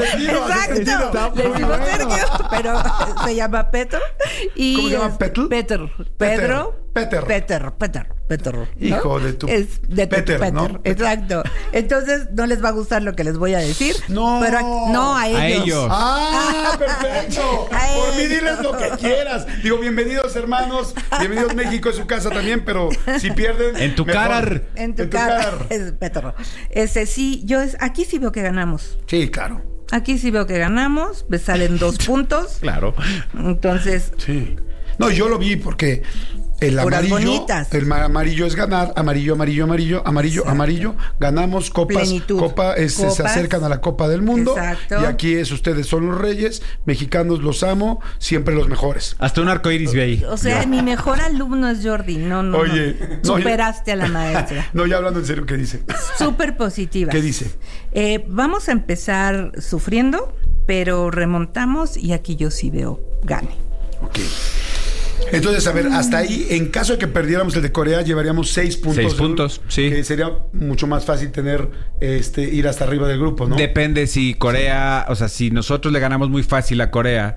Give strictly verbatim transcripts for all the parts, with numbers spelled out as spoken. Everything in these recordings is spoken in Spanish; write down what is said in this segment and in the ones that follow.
sentido. Exacto. Le decimos bueno. Sergio, pero se llama Petro. Y ¿Cómo se llama? es ¿Petl? Pedro. Pedro. Peter. Peter. Peter. Peter. ¿no? Hijo de tu... Es de tu Peter, Peter, ¿no? exacto. Entonces, no les va a gustar lo que les voy a decir. No. Pero a- no, a ellos. A ellos. ¡Ah, perfecto! A Por mí ellos. diles lo que quieras. Digo, bienvenidos, hermanos. Bienvenidos, México, es su casa también, pero si pierden... En tu mejor. carar. En tu cara. Es Petro. Ese sí, yo es, aquí sí veo que ganamos. Sí, claro. Aquí sí veo que ganamos. Me salen dos puntos. Claro. Entonces, Sí. No, yo lo vi porque el Puras amarillo, bonitas. el ma- amarillo es ganar, amarillo, amarillo, amarillo, amarillo, Exacto. amarillo, ganamos copas, Plenitud. copa, este, se Copas. acercan a la Copa del Mundo. Exacto. Y aquí es ustedes son los reyes, mexicanos los amo, siempre los mejores. Hasta un arco iris vi ahí. o sea, mi mejor alumno es Jordi. No, no, Oye, no. no, oye. Superaste a la maestra. No, ya hablando en serio, ¿qué dice? Súper positiva. ¿Qué dice? Eh, vamos a empezar sufriendo, pero remontamos y aquí yo sí veo gane. Ok. Entonces, a ver, hasta ahí, en caso de que perdiéramos el de Corea, llevaríamos seis puntos. Seis puntos, sí. Que sería mucho más fácil tener, este, ir hasta arriba del grupo, ¿no? Depende si Corea, o sea, si nosotros le ganamos muy fácil a Corea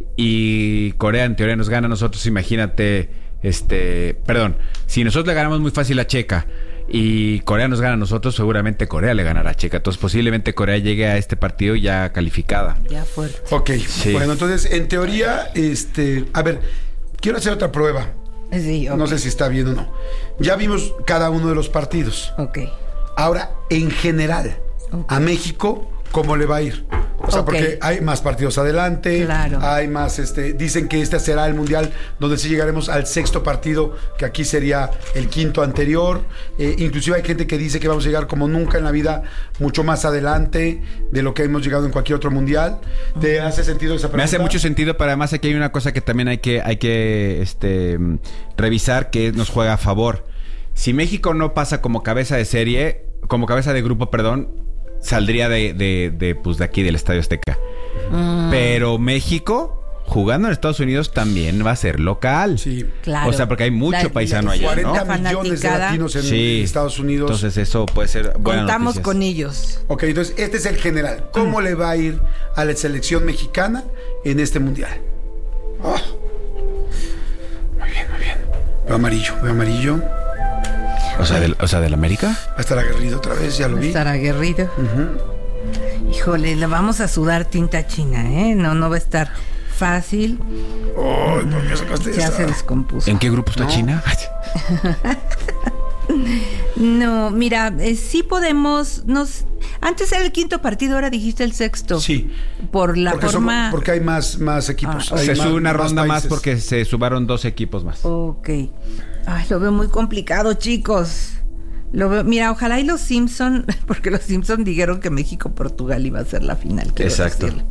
y Corea en teoría nos gana a nosotros, imagínate, este, perdón, si nosotros le ganamos muy fácil a Checa y Corea nos gana a nosotros, seguramente Corea le ganará a Checa. Entonces posiblemente Corea llegue a este partido ya calificada. Ya fuerte. Ok, Sí. bueno, entonces, en teoría, este, a ver, quiero hacer otra prueba. Sí, ok. No sé si está bien o no. Ya vimos cada uno de los partidos. Ok. Ahora, en general, Ok. a México, ¿cómo le va a ir? O sea, Ok. porque hay más partidos adelante, Claro. hay más, este, dicen que este será el mundial donde sí llegaremos al sexto partido, que aquí sería el quinto anterior. Eh, inclusive hay gente que dice que vamos a llegar como nunca en la vida, mucho más adelante de lo que hemos llegado en cualquier otro mundial. ¿Te hace sentido esa pregunta? Me hace mucho sentido, pero además aquí hay una cosa que también hay que, hay que este, mm, revisar que nos juega a favor. Si México no pasa como cabeza de serie, como cabeza de grupo, perdón, saldría de, de, de, pues de aquí del Estadio Azteca. Mm. Pero México, jugando en Estados Unidos, también va a ser local. Sí. Claro. O sea, porque hay mucho La- paisano la- allá, ¿no? cuarenta millones de fanaticada. latinos en Sí. Estados Unidos. Entonces eso puede ser buena Contamos noticias. con ellos. Ok, entonces este es el general. ¿Cómo le va a ir a la selección mexicana en este mundial? Ah. Muy bien, muy bien. Veo amarillo, veo amarillo. O sea, del, o sea, ¿del América? Va a estar aguerrido otra vez, ya lo vi. Estar aguerrido. Híjole, le vamos a sudar tinta china, ¿eh? No, no va a estar fácil. Ay, ¿por qué sacaste Ya esa? se descompuso. ¿En qué grupo está No. China? No, mira, eh, sí podemos. Nos antes era el quinto partido, ahora dijiste el sexto. Sí. Por la porque, forma. somos- porque hay más, más equipos. Ah, Hay Se más- sube una ronda más países. porque se subaron dos equipos más. Ok. Ay, lo veo muy complicado, chicos. Lo veo, mira, ojalá y los Simpson, porque los Simpson dijeron que México-Portugal iba a ser la final. quiero Exacto. decirle.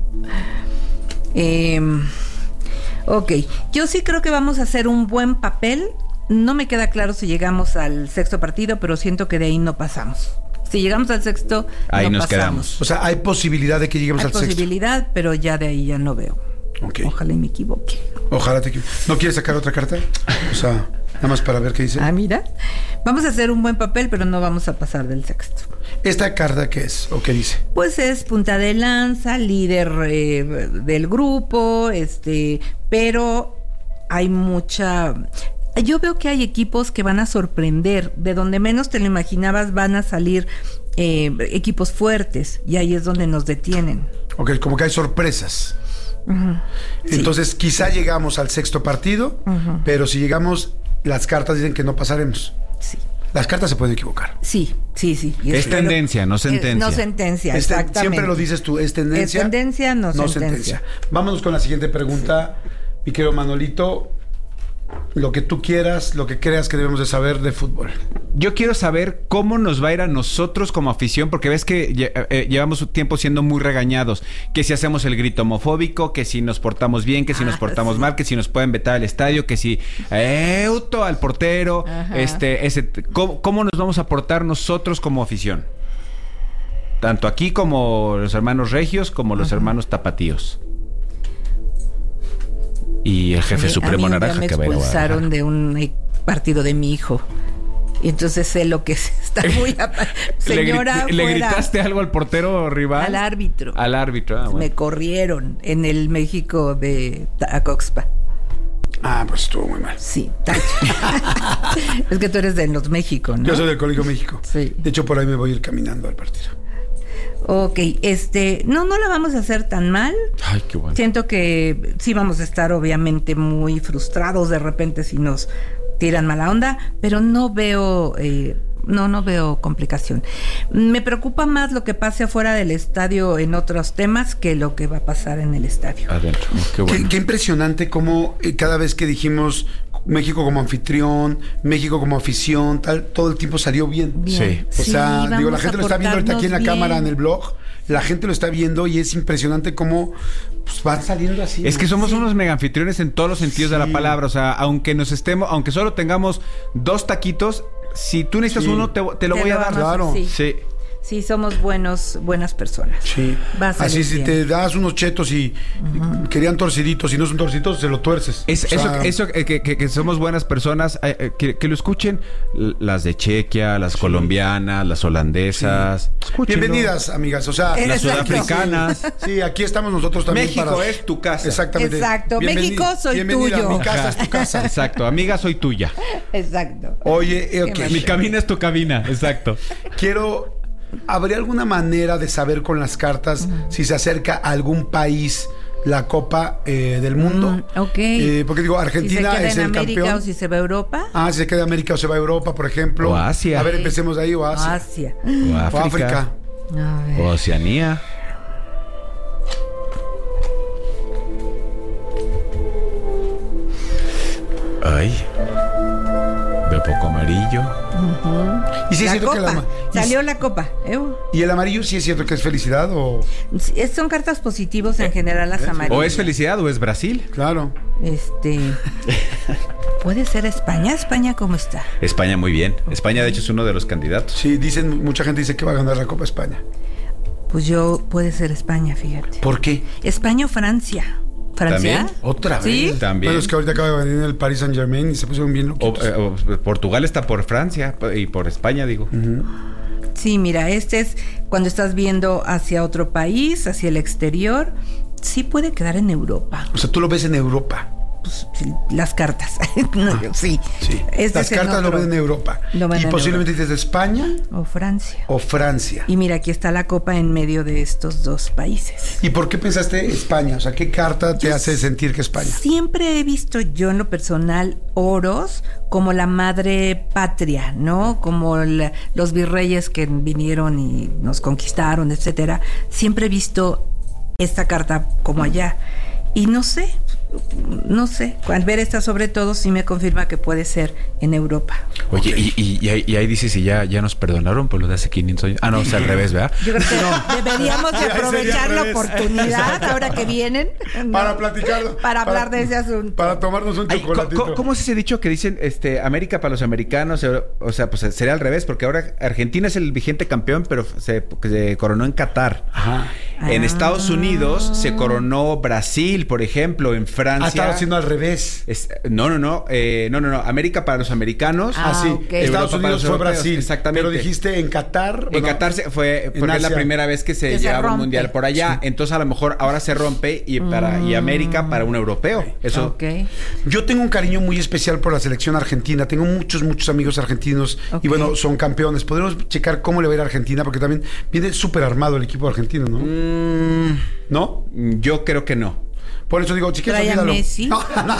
Eh, ok, yo sí creo que vamos a hacer un buen papel. No me queda claro si llegamos al sexto partido, pero siento que de ahí no pasamos. Si llegamos al sexto, Ahí no nos pasamos. quedamos. O sea, hay posibilidad de que lleguemos Hay al sexto. posibilidad, pero ya de ahí ya no veo. Ok. Ojalá y me equivoque. Ojalá te... ¿No quieres sacar otra carta? O sea, nada más para ver qué dice. Ah, mira. Vamos a hacer un buen papel, pero no vamos a pasar del sexto. ¿Esta carta qué es o qué dice? Pues es punta de lanza, líder eh, del grupo, este, pero hay mucha... Yo veo que hay equipos que van a sorprender, de donde menos te lo imaginabas van a salir eh, equipos fuertes, y ahí es donde nos detienen. Ok, como que hay sorpresas. Entonces, quizá llegamos al sexto partido, Ujú. pero si llegamos, las cartas dicen que no pasaremos. Sí, Las cartas se pueden equivocar. sí, sí, sí. Y Es espero- tendencia, no sentencia. Eh, no sentencia, Este- exactamente. siempre lo dices tú, es tendencia. Es tendencia, no sentencia. Vámonos con la siguiente pregunta, mi querido Manolito. Lo que tú quieras, lo que creas que debemos de saber de fútbol. Yo quiero saber cómo nos va a ir a nosotros como afición, porque ves que lle- eh, llevamos un tiempo siendo muy regañados. Que si hacemos el grito homofóbico, que si nos portamos bien, que si nos Ah, portamos sí. mal, que si nos pueden vetar el estadio, que si euto al portero, Ajá. este, ese, ¿cómo, cómo nos vamos a portar nosotros como afición? Tanto aquí como los hermanos regios, como los Ajá. hermanos tapatíos. Y el jefe A mí- supremo a mí un día naranja me que va a ir a expulsaron Guadalajara. de un eh, partido de mi hijo. Y entonces sé lo que es estar muy... Señora, ¿Le, ¿Le gritaste algo al portero rival? Al árbitro. Al árbitro, ah, bueno. Me corrieron en el México de Acoxpa. Ah, pues estuvo muy mal. Sí, tacho. Es que tú eres de los México, ¿no? Yo soy del Colegio México. Sí. De hecho, por ahí me voy a ir caminando al partido. Ok, este... No, no la vamos a hacer tan mal. Ay, qué bueno. Siento que sí vamos a estar obviamente muy frustrados de repente si nos tiran mala onda, pero no veo... Eh, No, no veo complicación. Me preocupa más lo que pase afuera del estadio en otros temas que lo que va a pasar en el estadio. Adentro. Qué bueno. Qué, qué impresionante cómo eh, cada vez que dijimos México como anfitrión, México como afición, tal, todo el tiempo salió bien. Bien. O sea, Sí, digo, la vamos gente a lo está viendo ahorita aquí en la portarnos cámara, bien. en el blog. La gente lo está viendo y es impresionante cómo pues, van saliendo así. Es que ¿no? somos unos mega anfitriones en todos los sentidos Sí. de la palabra. O sea, aunque nos estemos, aunque solo tengamos dos taquitos, si tú necesitas Sí. uno, te, te lo Te voy lo a dar. vamos a- Claro. Sí. Sí. Sí, somos buenos, buenas personas. Sí. Va a salir Así si bien. te das unos chetos y y querían torciditos, si no son torciditos, se lo tuerces. Es, O sea, eso, eso eh, que, que- que somos buenas personas, eh, eh, que, que lo escuchen l- las de Chequia, las colombianas, las holandesas. Escúchenlo. Bienvenidas, amigas. O sea, Las Exacto. sudafricanas. sí, aquí estamos nosotros también. México para- es tu casa. Exactamente. Exacto. Bienveni- México, soy bienvenida, tuyo. Mi casa Ajá. es tu casa. Exacto. Amiga, soy tuya. Exacto. Oye, eh, ok. Qué Mi cabina es tu cabina. Exacto. Quiero. ¿Habría alguna manera de saber con las cartas si se acerca a algún país la Copa eh, del Mundo? Mm, ok. Eh, porque digo, Argentina si se queda es en el América campeón. o si se va a Europa. Ah, si se queda en América o se va a Europa, por ejemplo. O Asia. A ver, empecemos de ahí, o Asia. Asia. O O África. África. A ver. O Oceanía. Ay. Veo poco amarillo. Y sí es La cierto que copa. la- y- Salió la copa. ¿eh? ¿Y el amarillo sí es cierto que es felicidad o...? Sí, Son cartas positivos en general las amarillas. O es felicidad o es Brasil. Claro. Este. ¿Puede ser España? ¿España cómo está? España muy bien. España de hecho es uno de los candidatos. Sí, dicen, mucha gente dice que va a ganar la Copa España. Pues yo, puede ser España, fíjate. ¿Por qué? España o Francia. ¿Francia? ¿También? Otra vez. ¿Sí? También. Bueno, es que ahorita acaba de venir el Paris Saint Germain y se pusieron bien O, loquitos. eh, o Portugal está por Francia y por España, digo. Sí, mira, este es cuando estás viendo hacia otro país, hacia el exterior. Sí puede quedar en Europa. O sea, tú lo ves en Europa. Pues, sí, las cartas. No, yo- sí. Sí. Este Las es en cartas lo otro- ven en Europa. Lo ven y en posiblemente desde España O Francia. o Francia. Y mira, aquí está la copa en medio de estos dos países. ¿Y por qué pensaste España? O sea, ¿qué carta te hace sentir que España? Siempre he visto yo en lo personal oros como la madre patria, ¿no? Como la- los virreyes que vinieron y nos conquistaron, etcétera. Siempre he visto esta carta como allá. Y no sé, no sé. Al ver esta sobre todo sí me confirma que puede ser en Europa. Oye, y, y- y ahí, y ahí dice si ya, ya nos perdonaron por lo de hace quinientos años. Ah, no, o sea, al revés, ¿verdad? Yo creo que deberíamos de Sí, ahí sería aprovechar al la revés. oportunidad ahora que vienen. ¿no? Para platicarlo. Para hablar de ese asunto. Para tomarnos un Ay, ¿co- chocolatito. co- ¿Cómo es ese dicho que dicen este América para los americanos? Euro- O sea, pues sería al revés, porque ahora Argentina es el vigente campeón, pero se, se coronó en Qatar. Ajá. En Ah. Estados Unidos se coronó Brasil, por ejemplo, en Francia. Ha estado haciendo al revés. Es- no, no, no, eh, no, no, no. América para los americanos. Ah, Así. ok. Estados Europa para Unidos los fue europeos, Brasil. exactamente. Pero dijiste en Qatar. En bueno, Qatar se fue en porque es la Asia. primera vez que se Que se llevaba un rompe. mundial por allá. Entonces a lo mejor ahora se rompe y para y América para un europeo. Eso. Ok. Yo tengo un cariño muy especial por la selección argentina. Tengo muchos, muchos amigos argentinos. Ok. Y bueno, son campeones. Podemos checar cómo le va a ir a Argentina, porque también viene súper armado el equipo argentino, ¿no? Mm, ¿No? yo creo que no. Por eso digo, si quieres, Trae a olvídalo. Messi. No, no.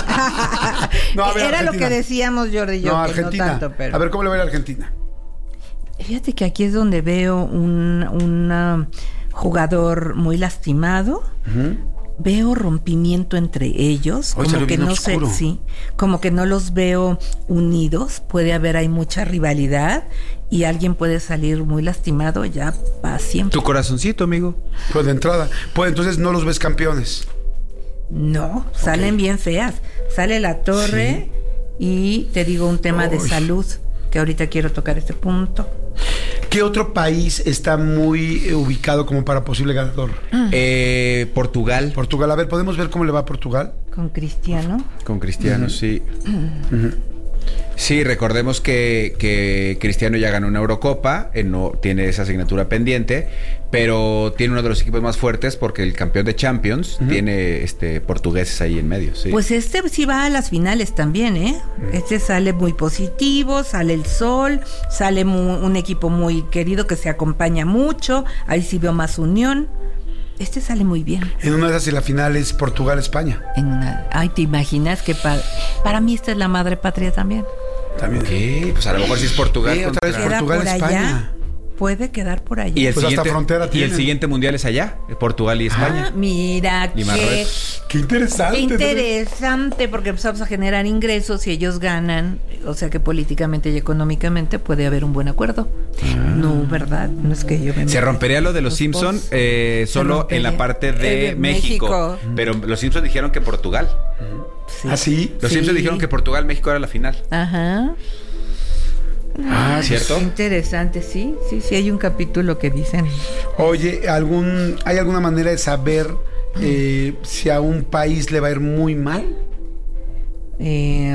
No, a ver, Era lo Argentina. que decíamos Jordi y yo, No, que Argentina. no tanto, pero... A ver, ¿cómo le va a ir a Argentina? Fíjate que aquí es donde veo un, un ah, jugador muy lastimado. Veo rompimiento entre ellos, Hoy como salió que bien no sé, oscuro. sí, como que no los veo unidos. Puede haber hay mucha rivalidad y alguien puede salir muy lastimado ya para siempre. Tu corazoncito, amigo. Pues de entrada. Pues entonces no los ves campeones. No, salen bien feas. Sale la torre y te digo un tema de Uy. salud, que ahorita quiero tocar este punto. ¿Qué otro país está muy eh, ubicado como para posible ganador? Eh, Portugal. Portugal. A ver, ¿podemos ver cómo le va a Portugal? Con Cristiano. Con Cristiano, sí. Sí, recordemos que, que Cristiano ya ganó una Eurocopa, eh, no tiene esa asignatura pendiente, pero tiene uno de los equipos más fuertes porque el campeón de Champions uh-huh. tiene este portugueses ahí en medio. Sí. Pues este sí va a las finales también, ¿eh? Uh-huh. Este sale muy positivo, sale el sol, sale mu- un equipo muy querido que se acompaña mucho, ahí sí veo más unión. Este sale muy bien. En una de esas y la final es Portugal-España. En una, ay, ¿te imaginas que pa- para mí esta es la madre patria también? También. ¿Qué? Pues a lo mejor sí es Portugal. Sí, otra vez Portugal-España. Puede quedar por allá. Y el, pues siguiente, hasta frontera y tienen. el siguiente mundial es allá, Portugal y España. Ah, mira, y qué, qué interesante. Qué interesante, porque empezamos a generar ingresos y ellos ganan. O sea que políticamente y económicamente puede haber un buen acuerdo. Ah. No, ¿verdad? No es que yo me Se rompería lo de los, los Simpson eh, solo en la parte de, de México. México. Pero los Simpson dijeron que Portugal. Sí. ¿Ah, sí? Los sí. Simpson dijeron que Portugal, México era la final. Ajá. Ah, ¿cierto? Interesante, sí, sí, sí, hay un capítulo que dicen. Oye, algún, ¿hay alguna manera de saber eh, si a un país le va a ir muy mal? Eh,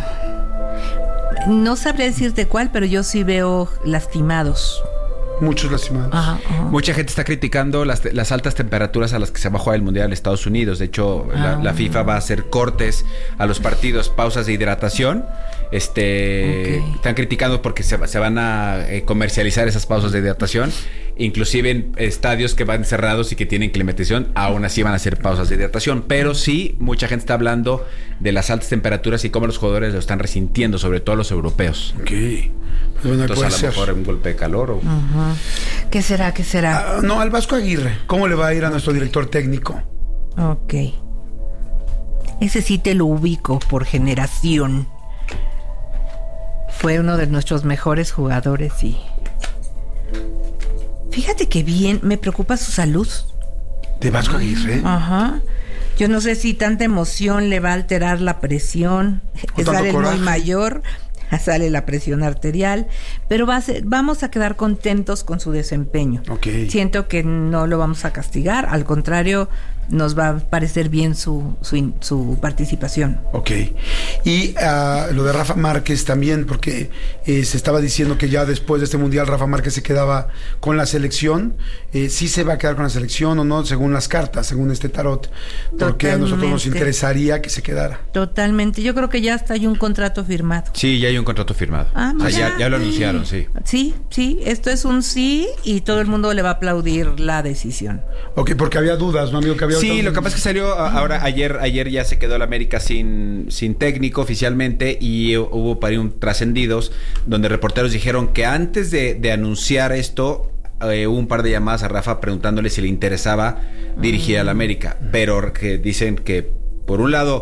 no sabría decirte cuál, pero yo sí veo lastimados. Muchos lastimados. Ajá, ajá. Mucha gente está criticando las, las altas temperaturas a las que se va a jugar el Mundial de Estados Unidos. De hecho, ah. la, la FIFA va a hacer cortes a los partidos, pausas de hidratación. Este, okay. Están criticando porque se, se van a eh, comercializar esas pausas de hidratación. Inclusive en estadios que van cerrados y que tienen climatización, aún así van a hacer pausas de hidratación. Pero sí, mucha gente está hablando de las altas temperaturas y cómo los jugadores lo están resintiendo, sobre todo los europeos. Ok. Pues bueno, entonces a lo ser. mejor un golpe de calor o... Uh-huh. ¿Qué será? ¿Qué será? Uh, no, al Vasco Aguirre. ¿Cómo le va a ir a nuestro director técnico? Ok. Ese sí te lo ubico por generación. Fue uno de nuestros mejores jugadores y... Fíjate que bien, me preocupa su salud. ¿De Vasco Aguirre? Ajá. Yo no sé si tanta emoción le va a alterar la presión. Sale muy mayor, sale la presión arterial, pero va a ser, vamos a quedar contentos con su desempeño. Okay. Siento que no lo vamos a castigar, al contrario, nos va a parecer bien su, su, su participación. Ok. Y uh, lo de Rafa Márquez también, porque eh, se estaba diciendo que ya después de este mundial Rafa Márquez se quedaba con la selección. Eh, ¿Sí se va a quedar con la selección o no? Según las cartas, según este tarot. Porque Totalmente. A nosotros nos interesaría que se quedara. Totalmente. Yo creo que ya hasta hay un contrato firmado. Sí, ya hay un contrato firmado. Ah, o sea, ya, ya lo anunciaron, sí. Sí, sí. Esto es un sí y todo el mundo le va a aplaudir la decisión. Ok, porque había dudas, ¿no, amigo? Que había Sí, lo que pasa es que salió ahora, ayer ayer ya se quedó el América sin, sin técnico oficialmente y hubo para un trascendidos donde reporteros dijeron que antes de, de anunciar esto eh, hubo un par de llamadas a Rafa preguntándole si le interesaba dirigir al América, pero que dicen que por un lado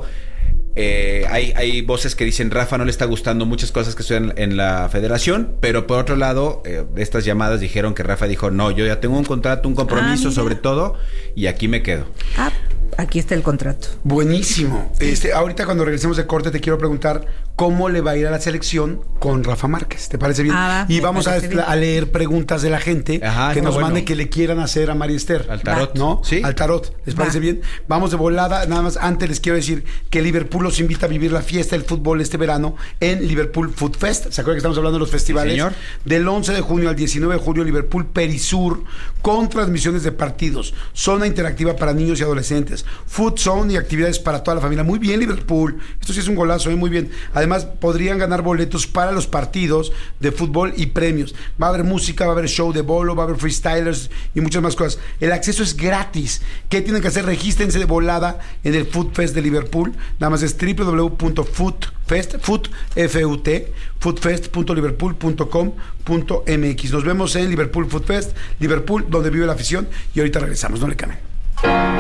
eh, hay, hay voces que dicen Rafa no le está gustando muchas cosas que suceden en, en la federación, pero por otro lado eh, estas llamadas dijeron que Rafa dijo no, yo ya tengo un contrato, un compromiso ah, sobre todo y aquí me quedo. Ah, aquí está el contrato. Buenísimo. Este, ahorita cuando regresemos de corte te quiero preguntar cómo le va a ir a la selección con Rafa Márquez. ¿Te parece bien? Ah, y vamos a, a leer preguntas de la gente Ajá, que nos bueno. mande que le quieran hacer a María Esther. Al tarot. ¿No? Sí. Al tarot. ¿Les Va. parece bien? Vamos de volada. Nada más antes les quiero decir que Liverpool los invita a vivir la fiesta del fútbol este verano en Liverpool Food Fest. ¿Se acuerdan que estamos hablando de los festivales? Sí, señor. Del once de junio al diecinueve de julio, Liverpool Perisur, con transmisiones de partidos, zona interactiva para niños y adolescentes, food zone y actividades para toda la familia. Muy bien, Liverpool. Esto sí es un golazo, ¿eh? Muy bien. Además, podrían ganar boletos para los partidos de fútbol y premios. Va a haber música, va a haber show de bolo, va a haber freestylers y muchas más cosas. El acceso es gratis. ¿Qué tienen que hacer? Regístrense de volada en el Food Fest de Liverpool. Nada más es doble u doble u doble u punto foodfest, food, F U T, foodfest punto liverpool punto com punto m x. Nos vemos en Liverpool Food Fest, Liverpool, donde vive la afición. Y ahorita regresamos, no le cambien.